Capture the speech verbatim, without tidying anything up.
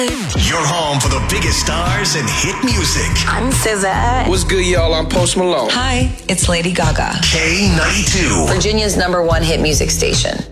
Your home for the biggest stars and hit music. I'm S Z A. What's good, y'all? I'm Post Malone. Hi, it's Lady Gaga. K ninety-two. Virginia's number one hit music station.